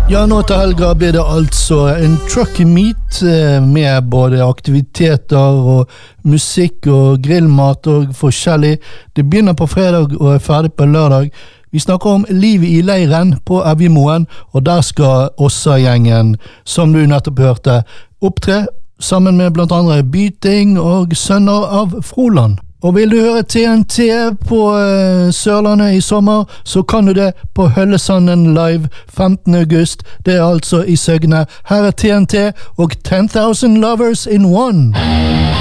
Ja, nå til helga blir det altså en truck meet med både aktiviteter og musikk og grillmat og forskjellig. Det begynner på fredag og er ferdig på lørdag. Vi snakker om livet i leiren på Evjemoen, og der skal Åsa-gjengen, som du nettopp hørte, opptre sammen med blant andre Byting og Sønner av Froland. Og vil du høre TNT på Sørlandet i sommer, så kan du det på Høllesanden Live 15. august. Det er altså i Søgne. Her er TNT og 10,000 Lovers in One.